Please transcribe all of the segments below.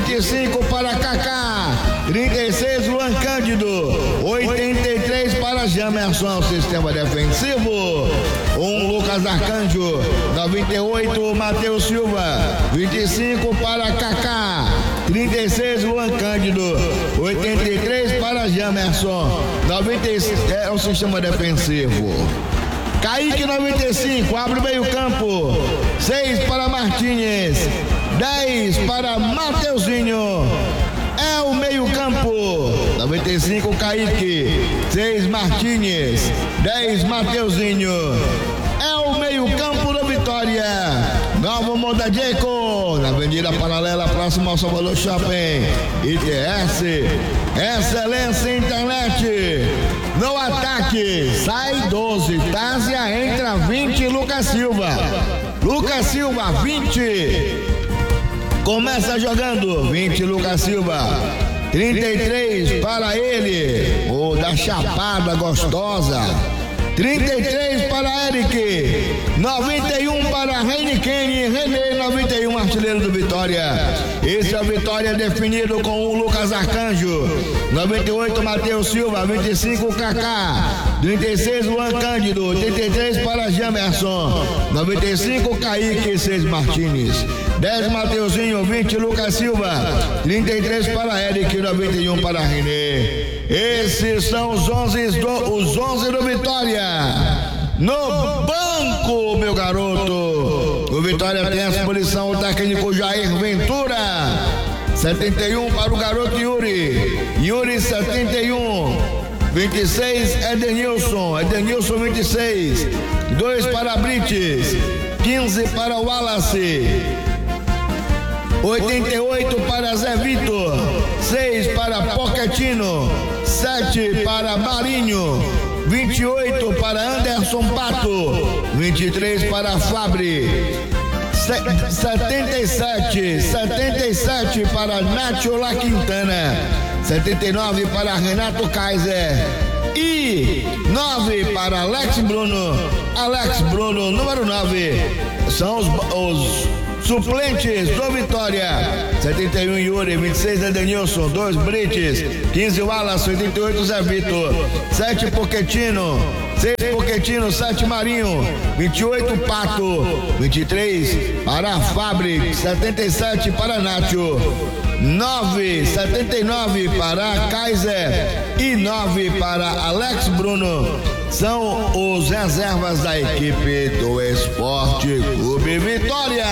25 para Kaká, 36 Luan Cândido, 83 para Jamerson, sistema defensivo. 1 Lucas Arcanjo, 98 Matheus Silva, 25 para Kaká, 36 Luan Cândido, 83 para Jamerson, 96 é o sistema defensivo. Kaique 95, abre o meio campo, 6 para Martínez, 10 para Mateuzinho, é o meio campo. 95 Kaique, 6 Martínez, 10 Mateuzinho, é o meio campo do Vitória. Novo Mondajeco, na Avenida Paralela, próximo ao Salvador Shopping. ITS, excelência internet. No ataque, sai 12, Tásia, entra 20, Lucas Silva. Lucas Silva, 20. Começa jogando, 20, Lucas Silva. 33 para ele, o da Chapada Gostosa. 33 para Eric, 91 para Heineken, René, 91, artilheiro do Vitória. Esse é o Vitória definido com o Lucas Arcanjo, 98 Matheus Silva, 25 Kaká, 36 Luan Cândido, 83 para Jamerson, 95 Kaique, 6 Martínez, 10 Mateuzinho, 20 Lucas Silva, 33 para Eric, 91 para René. Esses são os 11 do Vitória. No banco, meu garoto, o Vitória tem à disposição o técnico Jair Ventura, 71 para o garoto Yuri 71, 26 Edenilson 26, 2 para Brites, 15 para o Wallace, 88 para Zé Vitor, 6 para Pochettino, 7 para Marinho, 28 para Anderson Pato, 23 para Fabri, 77 para Nacho La Quintana, 79 para Renato Kaiser e 9 para Alex Bruno, número 9, são os suplentes do Vitória. 71 Yuri, 26 Edenilson, 2 Brites, 15 Wallace, 88 Zé Vitor, 7 Pochettino, 6 Pochettino, 7 Marinho, 28 Pato, 23 para Fabri, 77 para Nacho, 79 para Kaiser e 9 para Alex Bruno. São os reservas da equipe do Esporte Clube Vitória.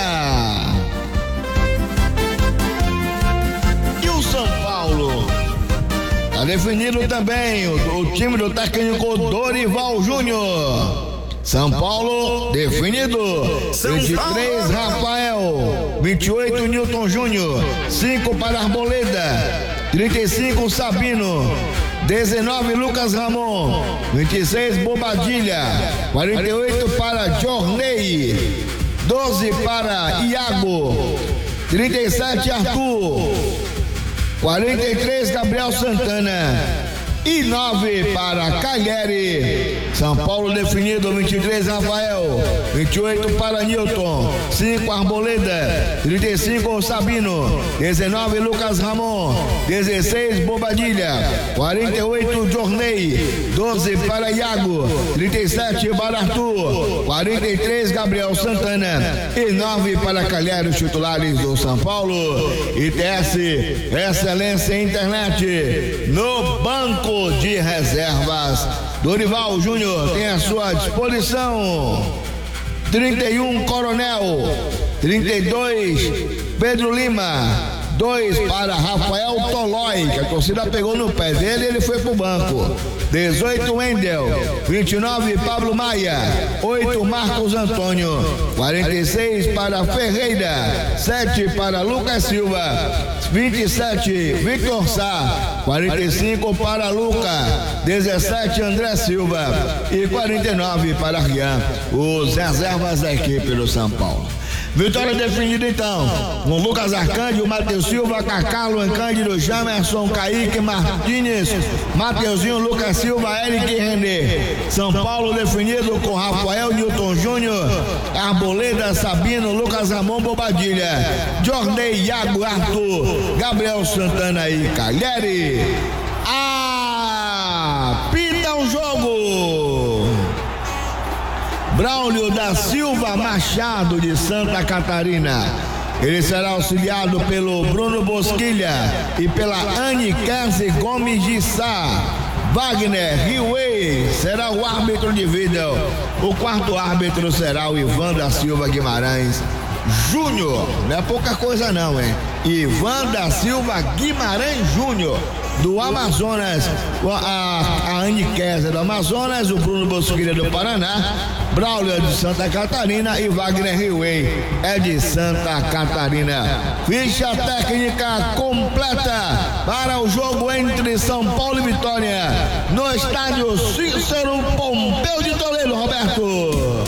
E o São Paulo? Está definido também o time do técnico Dorival Júnior. São Paulo definido, 23 Rafael, 28 Newton Júnior, 5 para Arboleda, 35 Sabino, 19 Lucas Ramon, 26 Bobadilha, 48 para Jornei, 12 para Iago, 37 Arthur, 43 Gabriel Santana e 9 para Cagliari. São Paulo definido, 23 Rafael, 28 para Newton, 5 Arboleda, 35 Sabino, 19 Lucas Ramon, 16 Bobadilha, 48 Jornei, 12 para Iago, 37 para Arthur, 43 Gabriel Santana e 9 para Cagliari, os titulares do São Paulo. ITS, excelência internet no banco de reservas. Dorival Júnior tem à sua disposição 31 Coronel, 32 Pedro Lima, 2 para Rafael Tolói, que a torcida pegou no pé dele e ele foi pro banco, 18 Wendel, 29 Pablo Maia, 8 Marcos Antônio, 46 para Ferreira, 7 para Lucas Silva, 27 Victor Sá, 45 para Luca, 17 André Silva e 49 para Rian, os reservas da equipe do São Paulo. Vitória definida então, com Lucas Arcanjo, Matheus Silva, Kaká, Luan Cândido, Jamerson, Kaique, Martínez, Mateuzinho, Lucas Silva, Eric e René. São Paulo definido com Rafael, Newton Júnior, Arboleda, Sabino, Lucas Ramon, Bobadilha, Jornei, Iago, Arthur, Gabriel Santana e Calheri. Apita o jogo. Braulio da Silva Machado, de Santa Catarina. Ele será auxiliado pelo Bruno Bosquilha e pela Anne Kersi Gomes de Sá. Wagner Riway será o árbitro de vídeo. O quarto árbitro será o Ivan da Silva Guimarães Júnior. Não é pouca coisa não, hein? Ivan da Silva Guimarães Júnior, do Amazonas. A Anne Kersi do Amazonas, o Bruno Bosquilha do Paraná, Braulio é de Santa Catarina e Wagner Riway é de Santa Catarina. Ficha técnica completa para o jogo entre São Paulo e Vitória no estádio Cícero Pompeu de Toledo, Roberto.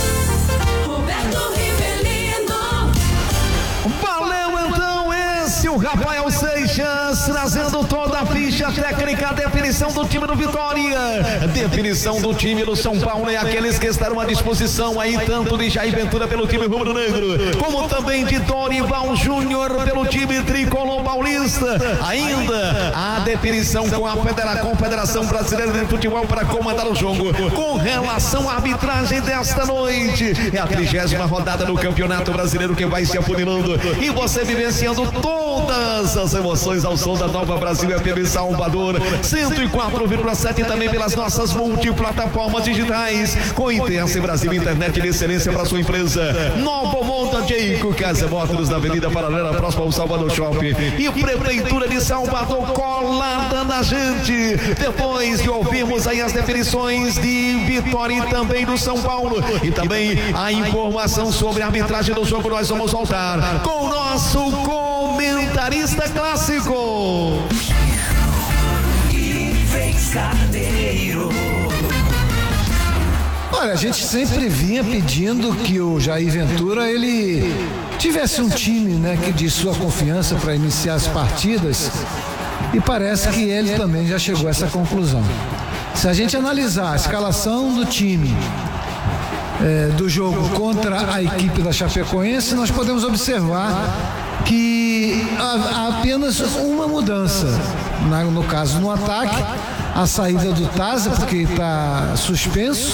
O Rafael Seixas trazendo toda a ficha técnica, a definição do time do Vitória, definição do time do São Paulo e aqueles que estarão à disposição aí, tanto de Jair Ventura pelo time rubro-negro, como também de Dorival Júnior pelo time tricolor paulista. Ainda a definição com a Confederação Brasileira de Futebol para comandar o jogo. Com relação à arbitragem desta noite, é a 30ª rodada do Campeonato Brasileiro que vai se afunilando e você vivenciando todas as emoções ao som da Nova Brasil FM Salvador 104,7 e também pelas nossas multiplataformas digitais, com Intense Brasil, internet de excelência para sua empresa. Nova Monta Jeico, Casa Módulos na Avenida Paralela, próximo ao Salvador Shopping, e Prefeitura de Salvador colada na gente. Depois de ouvirmos aí as definições de Vitória e também do São Paulo e também a informação sobre a arbitragem do jogo, nós vamos voltar com o nosso comentarista clássico. Olha, a gente sempre vinha pedindo que o Jair Ventura ele tivesse um time, né, que de sua confiança para iniciar as partidas, e parece que ele também já chegou a essa conclusão. Se a gente analisar a escalação do time do jogo contra a equipe da Chapecoense, nós podemos observar que há apenas uma mudança, no caso no ataque, a saída do Taza, porque está suspenso,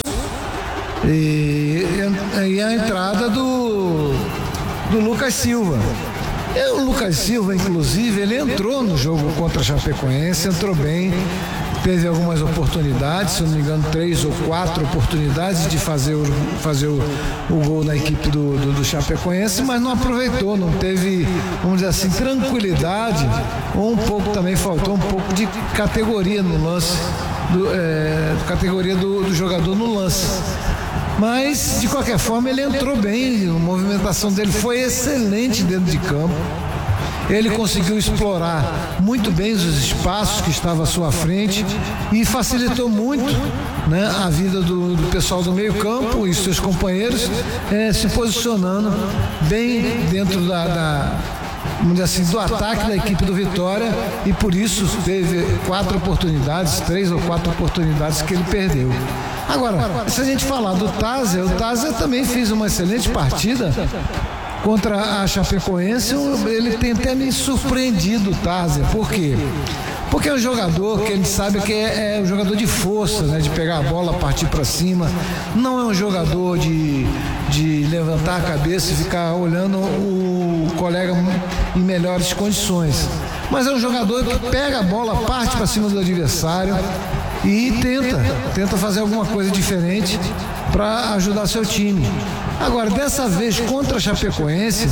e a entrada do Lucas Silva. O Lucas Silva, inclusive, ele entrou no jogo contra a Chapecoense, entrou bem, teve algumas oportunidades, se eu não me engano 3 ou 4 oportunidades de fazer o gol na equipe do Chapecoense, mas não aproveitou, não teve, vamos dizer assim, tranquilidade, ou um pouco também faltou um pouco de categoria no lance, categoria do jogador no lance. Mas, de qualquer forma, ele entrou bem, a movimentação dele foi excelente dentro de campo. Ele conseguiu explorar muito bem os espaços que estavam à sua frente e facilitou muito, né, a vida do pessoal do meio campo e seus companheiros, se posicionando bem dentro vamos dizer assim, do ataque da equipe do Vitória, e por isso teve 3 ou 4 oportunidades que ele perdeu. Agora, se a gente falar do Taza, o Taza também fez uma excelente partida contra a Chapecoense. Ele tem até me surpreendido, o Taza. Por quê? Porque é um jogador que a gente sabe que é um jogador de força, né? De pegar a bola, partir para cima. Não é um jogador de levantar a cabeça e ficar olhando o colega em melhores condições. Mas é um jogador que pega a bola, parte para cima do adversário e tenta fazer alguma coisa diferente para ajudar seu time. Agora, dessa vez contra a Chapecoense,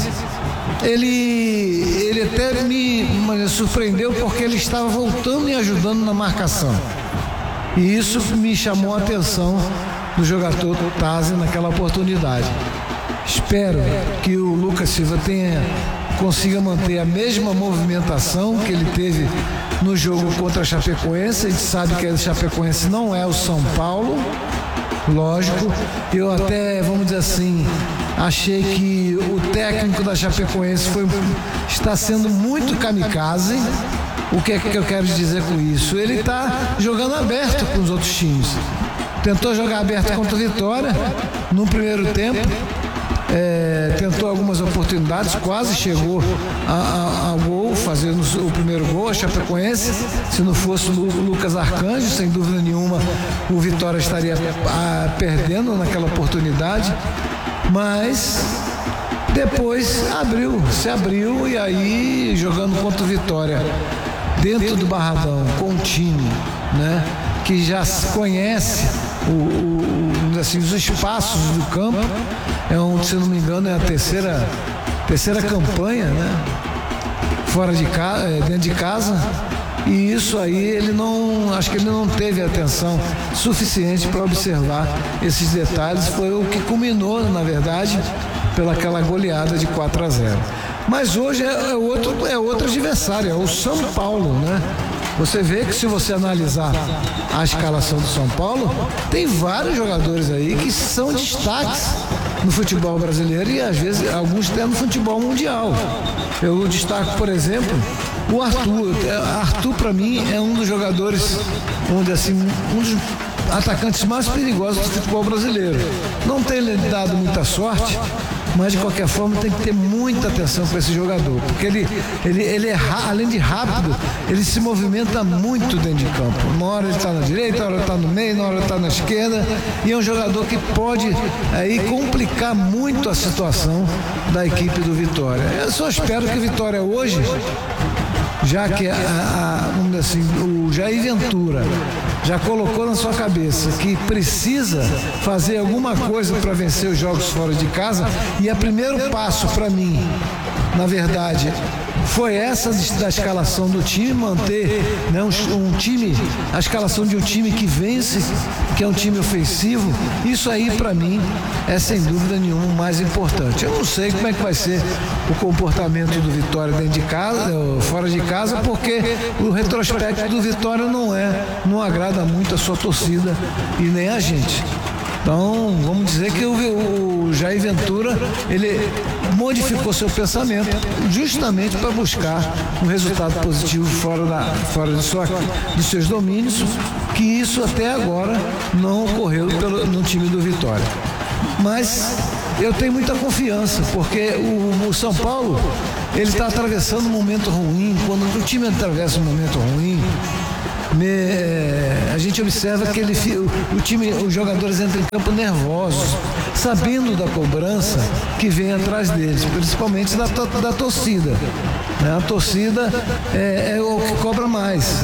ele até me surpreendeu, porque ele estava voltando e ajudando na marcação. E isso me chamou a atenção do jogador Taza naquela oportunidade. Espero que o Lucas Silva consiga manter a mesma movimentação que ele teve no jogo contra a Chapecoense. A gente sabe que a Chapecoense não é o São Paulo, lógico. Eu até, vamos dizer assim, Achei que o técnico da Chapecoense está sendo muito kamikaze. O que é que eu quero dizer com isso? Ele está jogando aberto com os outros times. Tentou jogar aberto contra o Vitória no primeiro tempo. Tentou algumas oportunidades, quase chegou ao gol, fazendo o primeiro gol, a Chapecoense. Se não fosse o Lucas Arcanjo, sem dúvida nenhuma, o Vitória estaria perdendo naquela oportunidade. Mas depois se abriu e aí jogando contra o Vitória dentro do Barradão com um time, né, que já conhece os espaços do campo. Se não me engano, é a terceira campanha, né, fora de casa, dentro de casa. E isso aí acho que ele não teve atenção suficiente para observar esses detalhes. Foi o que culminou, na verdade, pelaquela goleada de 4-0. Mas hoje é outro adversário, é o São Paulo, né? Você vê que, se você analisar a escalação do São Paulo, tem vários jogadores aí que são destaques no futebol brasileiro e às vezes alguns até no futebol mundial. Eu destaco, por exemplo, o Arthur. Arthur, para mim, é um dos jogadores, um dos atacantes mais perigosos do futebol brasileiro. Não tem dado muita sorte, mas de qualquer forma tem que ter muita atenção para esse jogador, porque ele é, além de rápido, ele se movimenta muito dentro de campo. Uma hora ele está na direita, uma hora ele está no meio, uma hora ele está na esquerda, e é um jogador que pode aí complicar muito a situação da equipe do Vitória. Eu só espero que o Vitória hoje, já que vamos dizer assim, o Jair Ventura já colocou na sua cabeça que precisa fazer alguma coisa para vencer os jogos fora de casa, e o primeiro passo para mim, na verdade, foi essa da escalação do time, manter, né, a escalação de um time que vence, que é um time ofensivo. Isso aí, para mim, é sem dúvida nenhuma o mais importante. Eu não sei como é que vai ser o comportamento do Vitória dentro de casa, fora de casa, porque o retrospecto do Vitória não agrada muito a sua torcida e nem a gente. Então, vamos dizer que o Jair Ventura, ele modificou seu pensamento justamente para buscar um resultado positivo fora dos seus domínios, que isso até agora não ocorreu no time do Vitória. Mas eu tenho muita confiança, porque o São Paulo, ele está atravessando um momento ruim. Quando o time atravessa um momento ruim, a gente observa que os jogadores entram em campo nervosos, sabendo da cobrança que vem atrás deles, principalmente da torcida. A torcida é o que cobra mais.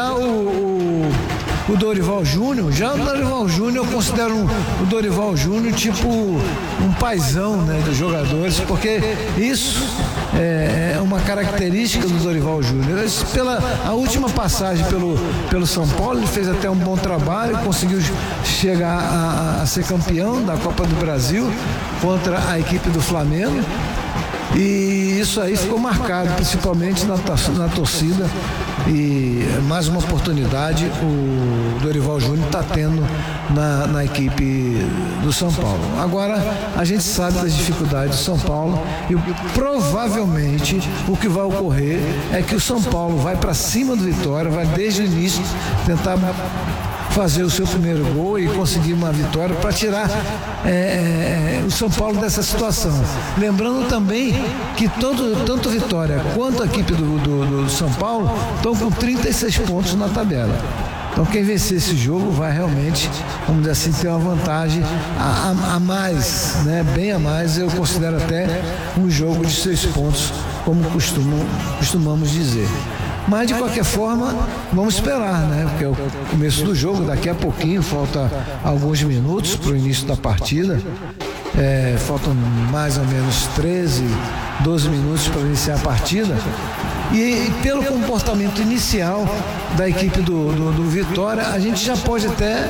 O Dorival Júnior, eu considero o Dorival Júnior tipo um paizão, né, dos jogadores, porque isso é uma característica do Dorival Júnior. A última passagem pelo São Paulo, ele fez até um bom trabalho, conseguiu chegar a ser campeão da Copa do Brasil contra a equipe do Flamengo. E isso aí ficou marcado, principalmente na torcida. E mais uma oportunidade o Dorival Júnior está tendo na equipe do São Paulo. Agora, a gente sabe das dificuldades do São Paulo, e provavelmente o que vai ocorrer é que o São Paulo vai para cima do Vitória, vai desde o início tentar fazer o seu primeiro gol e conseguir uma vitória para tirar o São Paulo dessa situação. Lembrando também que tanto Vitória quanto a equipe do São Paulo estão com 36 pontos na tabela. Então, quem vencer esse jogo vai realmente, vamos dizer assim, ter uma vantagem a mais, né? Bem a mais. Eu considero até um jogo de 6 pontos, como costumamos dizer. Mas, de qualquer forma, vamos esperar, né? Porque é o começo do jogo, daqui a pouquinho, falta alguns minutos para o início da partida. Faltam mais ou menos 13, 12 minutos para iniciar a partida. E pelo comportamento inicial da equipe do Vitória, a gente já pode até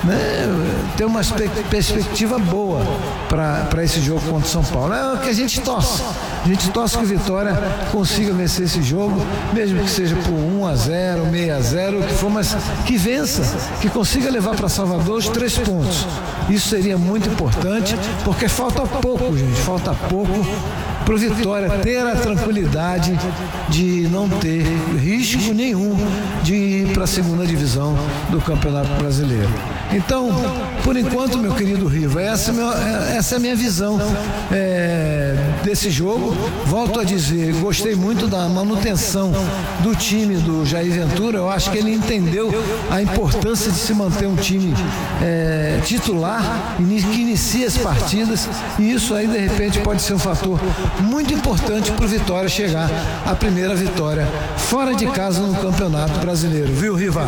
né, ter uma perspectiva boa para esse jogo contra o São Paulo. É o que a gente torce. A gente torce que o Vitória consiga vencer esse jogo, mesmo que seja por 1-0, 6-0, o que for, mas que vença, que consiga levar para Salvador os 3 pontos. Isso seria muito importante, porque falta pouco, gente, falta pouco para o Vitória ter a tranquilidade de não ter risco nenhum de ir para a segunda divisão do Campeonato Brasileiro. Então, por enquanto, meu querido Riva, essa é a minha visão desse jogo. Volto a dizer, gostei muito da manutenção do time do Jair Ventura. Eu acho que ele entendeu a importância de se manter um time titular que inicia as partidas, e isso aí de repente pode ser um fator muito importante para o Vitória chegar à primeira vitória fora de casa no Campeonato Brasileiro, viu, Riva?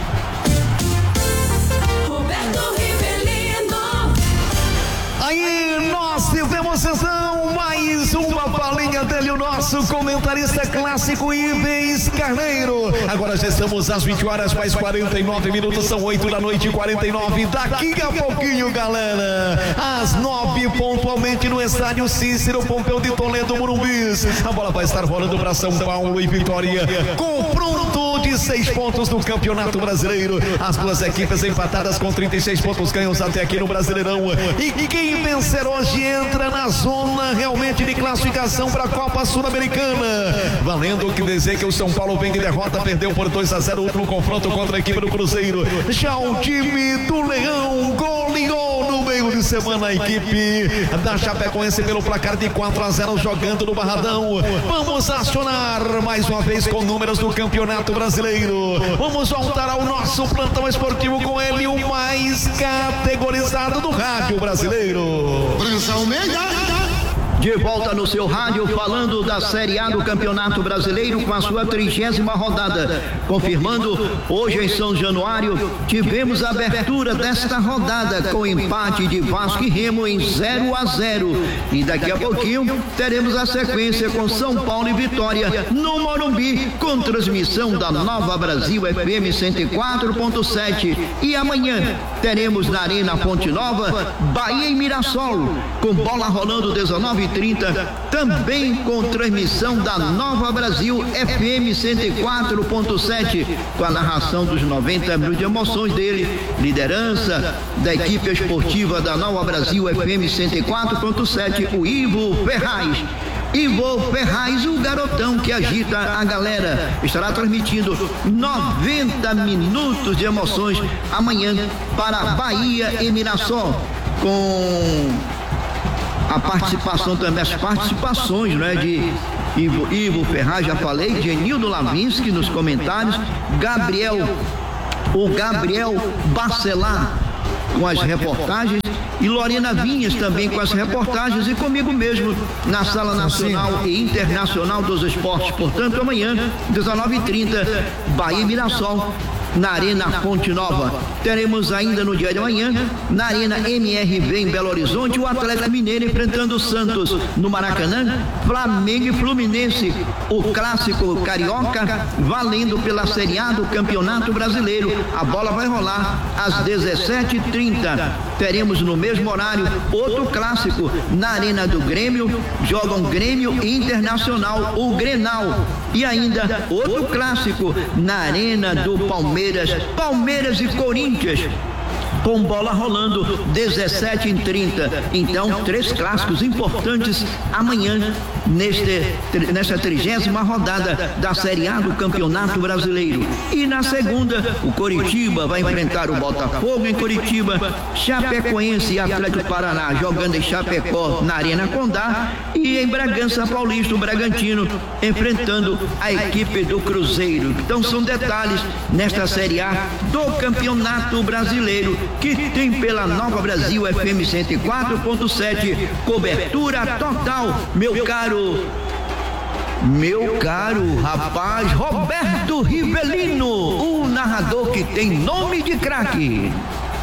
Aí nós tivemos então mais uma palhinha dele, o nosso comentarista clássico Ives Carneiro. Agora já estamos às 20 horas mais 49 minutos, são 8h49. Daqui a pouquinho, galera, às 9 pontualmente no estádio Cícero Pompeu de Toledo, Morumbis, a bola vai estar rolando para São Paulo e Vitória. Confronto de 6 pontos no Campeonato Brasileiro. As duas equipes empatadas com 36 pontos ganhos até aqui no Brasileirão. E quem vencer hoje entra na zona realmente de classificação para a Copa Sul-Americana. Valendo o que dizer que o São Paulo vem de derrota, perdeu por 2-0 o último confronto contra a equipe do Cruzeiro. Já o time do Leão goleou no meio de semana a equipe da Chapecoense pelo placar de 4-0 jogando no Barradão. Vamos acionar mais uma vez com números do Campeonato Brasileiro. Vamos voltar ao nosso plantão esportivo com ele, o mais categorizado do rádio brasileiro. França Almeida. De volta no seu rádio, falando da Série A do Campeonato Brasileiro com a sua 30ª rodada. Confirmando, hoje em São Januário, tivemos a abertura desta rodada com empate de Vasco e Remo em 0-0. E daqui a pouquinho teremos a sequência com São Paulo e Vitória no Morumbi, com transmissão da Nova Brasil FM 104.7. E amanhã teremos na Arena Fonte Nova, Bahia e Mirassol, com bola rolando 19h30, também com transmissão da Nova Brasil FM 104.7, com a narração dos 90 minutos de emoções dele, liderança da equipe esportiva da Nova Brasil FM 104.7, o Ivo Ferraz. Ivo Ferraz, o garotão que agita a galera, estará transmitindo 90 minutos de emoções amanhã para Bahia e Mirassol, com a participação também, as participações, né, de Ivo Ferraz, já falei, de Enildo Lavinsky nos comentários, Gabriel Bacelar com as reportagens, e Lorena Vinhas também com as reportagens, e comigo mesmo na Sala Nacional e Internacional dos Esportes. Portanto, amanhã, 19h30, Bahia e Mirassol, na Arena Fonte Nova. Teremos ainda no dia de amanhã, na Arena MRV em Belo Horizonte, o Atlético Mineiro enfrentando o Santos. No Maracanã, Flamengo e Fluminense, o clássico carioca, valendo pela Série A do Campeonato Brasileiro. A bola vai rolar às 17h30. Teremos no mesmo horário outro clássico na Arena do Grêmio, jogam Grêmio e Internacional, o Grenal. E ainda outro clássico na Arena do Palmeiras e Corinthians, com bola rolando 17h30. Então, 3 clássicos importantes amanhã nesta 30ª rodada da Série A do Campeonato Brasileiro. E na segunda, o Coritiba vai enfrentar o Botafogo em Coritiba, Chapecoense e Atlético Paraná jogando em Chapecó na Arena Condá, e em Bragança Paulista, o Bragantino enfrentando a equipe do Cruzeiro. Então são detalhes nesta Série A do Campeonato Brasileiro, que tem pela Nova Brasil FM 104.7, cobertura total, meu caro rapaz Roberto Rivelino, o narrador que tem nome de craque.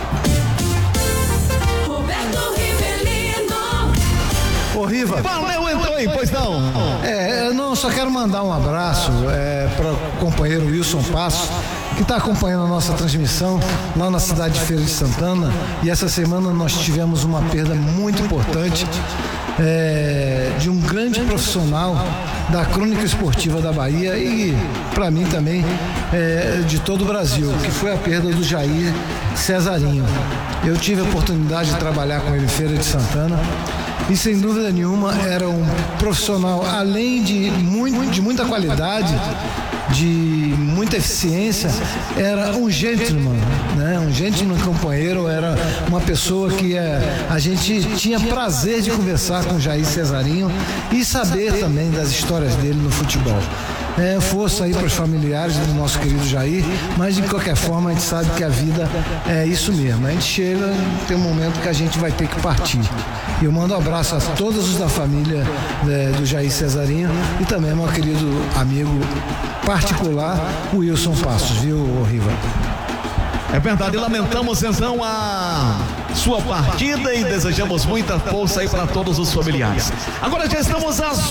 Roberto Rivelino. Ô Riva, Valeu, então, pois não. eu não só quero mandar um abraço para o companheiro Wilson Passo, que está acompanhando a nossa transmissão lá na cidade de Feira de Santana. E essa semana nós tivemos uma perda muito importante de um grande profissional da crônica esportiva da Bahia e, para mim também, de todo o Brasil, que foi a perda do Jair Cesarinho. Eu tive a oportunidade de trabalhar com ele em Feira de Santana e, sem dúvida nenhuma, era um profissional, além de muita qualidade, de muita eficiência, era um gentleman, né? Um gentleman companheiro, era uma pessoa que a gente tinha prazer de conversar com o Jair Cesarinho e saber também das histórias dele no futebol. Força aí para os familiares do nosso querido Jair, mas de qualquer forma a gente sabe que a vida é isso mesmo. A gente chega, tem um momento que a gente vai ter que partir. E eu mando um abraço a todos os da família do Jair Cesarinho e também meu querido amigo particular, o Wilson Passos, viu, Riva? É verdade, lamentamos então a sua partida e desejamos muita força aí para todos os familiares. Agora já estamos às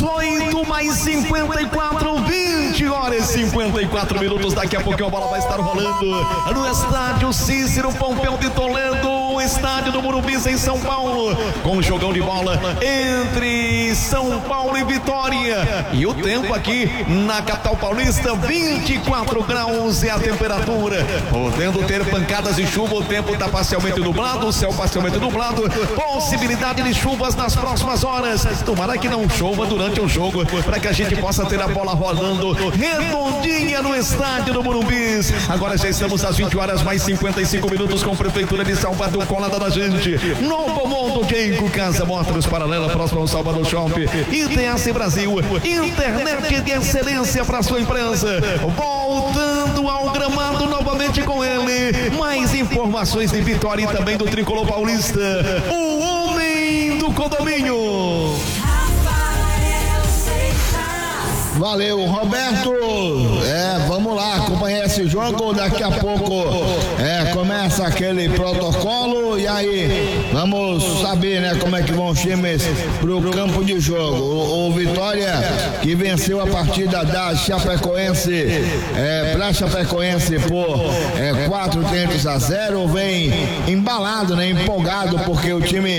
8h54, 20 horas e 54 minutos. Daqui a pouquinho a bola vai estar rolando no estádio Cícero Pompeu de Toledo, o estádio do Morumbi em São Paulo, com um jogão de bola entre São Paulo e Vitória. E o tempo aqui na capital paulista, 24 graus é a temperatura, podendo ter pancadas de chuva. O tempo está parcialmente nublado, o céu parcialmente nublado, possibilidade de chuvas nas próximas horas. Tomara que não chova durante o jogo, para que a gente possa ter a bola rolando redondinha no estádio do Morumbi. Agora já estamos às 20 horas mais 55 minutos com a Prefeitura de Salvador colada da gente. Novo Mundo Genco, Casa Motors Paralela, próximo ao Salvador Shopping. ITS Brasil, internet de excelência para sua empresa. Voltando ao gramado novamente com ele. Mais informações de Vitória e também do Tricolor Paulista, o homem do condomínio. Valeu, Roberto. Vamos lá acompanhar esse jogo. Daqui a pouco começa aquele protocolo e aí vamos saber, né, como é que vão os times pro campo de jogo. O Vitória, que venceu a partida da Chapecoense, pra Chapecoense por 4-0, vem embalado, né, empolgado, porque o time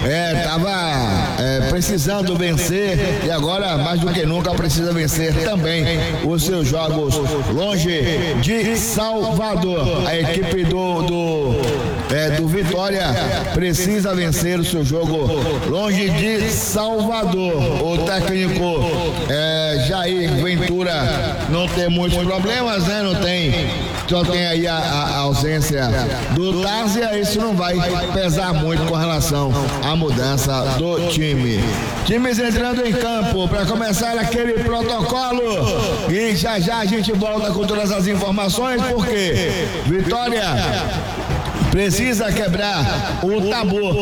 tava precisando vencer e agora mais do que nunca precisa vencer também os seus jogos longe de Salvador. A equipe do Vitória precisa vencer o seu jogo longe de Salvador. O técnico Jair Ventura não tem muitos problemas, né? Só tem aí a ausência do Tárzia. Isso não vai pesar muito com relação à mudança do time. Times entrando em campo para começar aquele protocolo e já a gente volta com todas as informações, porque Vitória precisa quebrar o tabu